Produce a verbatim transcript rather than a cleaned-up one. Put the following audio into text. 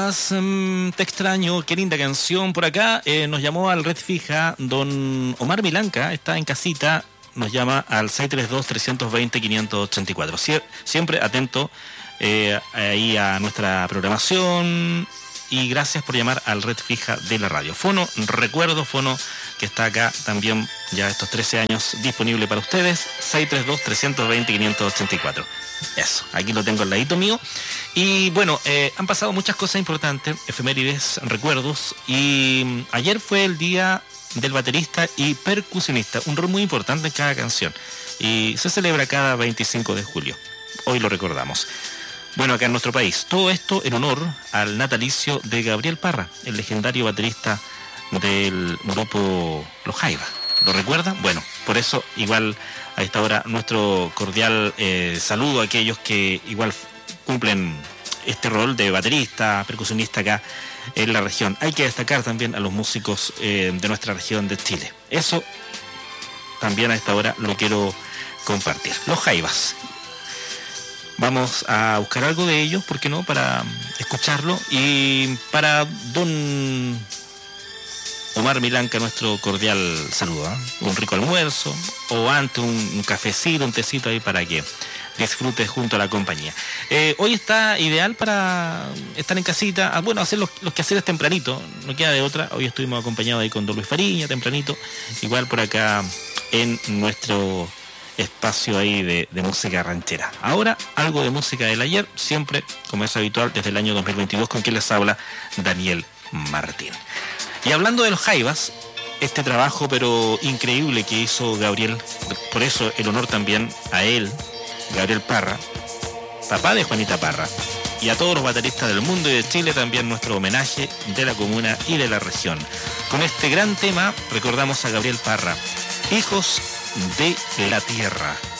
Jaivas, mmm, te extraño, qué linda canción. Por acá eh, nos llamó al Red Fija don Omar Milanca, está en casita, nos llama al seis tres dos, tres dos cero, cinco ocho cuatro. Sie- siempre atento eh, ahí a nuestra programación y gracias por llamar al Red Fija de la radio. Fono, recuerdo, Fono, que está acá también ya estos trece años disponible para ustedes, seis tres dos, tres dos cero, cinco ocho cuatro. Eso, aquí lo tengo al ladito mío. Y bueno, eh, han pasado muchas cosas importantes, efemérides, recuerdos. Y ayer fue el día del baterista y percusionista, un rol muy importante en cada canción. Y se celebra cada veinticinco de julio. Hoy lo recordamos. Bueno, acá en nuestro país. Todo esto en honor al natalicio de Gabriel Parra, el legendario baterista del grupo Los Jaivas. ¿Lo recuerdan? Bueno, por eso igual a esta hora nuestro cordial eh, saludo a aquellos que igual cumplen este rol de baterista, percusionista acá en la región. Hay que destacar también a los músicos eh, de nuestra región de Chile. Eso también a esta hora lo quiero compartir. Los Jaivas. Vamos a buscar algo de ellos, ¿por qué no? Para escucharlo. Y para don Omar Milanca, nuestro cordial saludo, ¿eh? Un rico almuerzo, o antes un, un cafecito, un tecito ahí para que disfrutes junto a la compañía. Eh, hoy está ideal para estar en casita, ah, bueno, hacer los, los quehaceres tempranito, no queda de otra. Hoy estuvimos acompañados ahí con don Luis Fariña, tempranito, igual por acá en nuestro espacio ahí de, de música ranchera. Ahora, algo de música del ayer, siempre, como es habitual, desde el año dos mil veintidós, con quien les habla Daniel Martín. Y hablando de los Jaivas, este trabajo pero increíble que hizo Gabriel, por eso el honor también a él, Gabriel Parra, papá de Juanita Parra, y a todos los bateristas del mundo y de Chile también nuestro homenaje de la comuna y de la región. Con este gran tema recordamos a Gabriel Parra, Hijos de la Tierra.